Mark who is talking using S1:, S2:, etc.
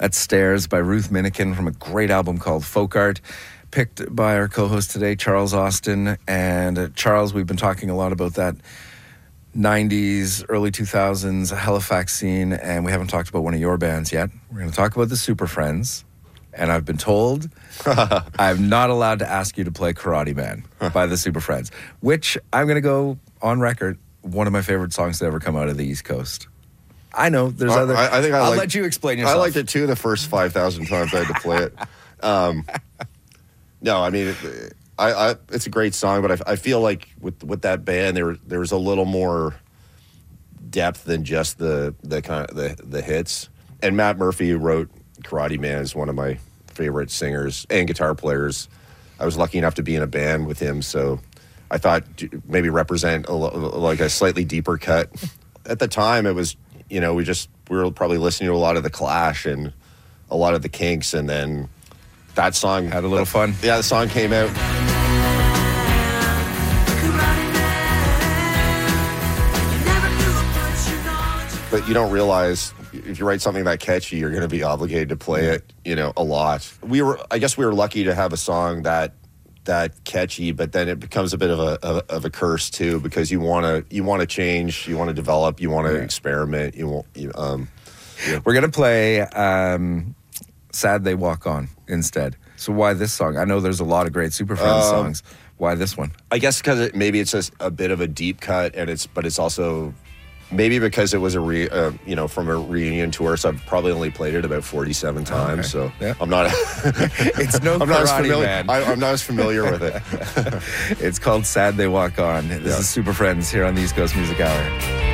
S1: That's Stairs by Ruth Minikin from a great album called Folk Art, picked by our co-host today, Charles Austin. And Charles, we've been talking a lot about that 90s, early 2000s Halifax scene, and we haven't talked about one of your bands yet. We're going to talk about the Super Friends, and I've been told I'm not allowed to ask you to play Karate Man by the Super Friends, which I'm going to go on record, one of my favorite songs to ever come out of the East Coast. I know there's other. I'll let you explain yourself.
S2: I liked it too the first 5,000 times I had to play it. No, I mean, it's a great song, but I feel like with that band, there was a little more depth than just the kind of the hits. And Matt Murphy, who wrote Karate Man, is one of my favorite singers and guitar players. I was lucky enough to be in a band with him, so I thought maybe represent like a slightly deeper cut. At the time, it was, we were probably listening to a lot of The Clash and a lot of the Kinks, and then that song
S1: had a little fun.
S2: Yeah, the song came out. But you don't realize if you write something that catchy, you're going to be obligated to play it, a lot. I guess we were lucky to have a song that catchy, but then it becomes a bit of a curse too, because you want to change, you want to develop, you want to experiment.
S1: We're gonna play "Sad They Walk On" instead. So why this song? I know there's a lot of great Super Friends songs. Why this one?
S2: I guess because maybe it's just a bit of a deep cut, but it's also maybe because it was from a reunion tour. So I've probably only played it about 47 times. Okay. So yeah. I'm not.
S1: It's no
S2: I'm
S1: Karate
S2: not as familiar.
S1: Man.
S2: I'm not as familiar with it.
S1: It's called "Sad They Walk On." This is Super Friends here on the East Coast Music Hour.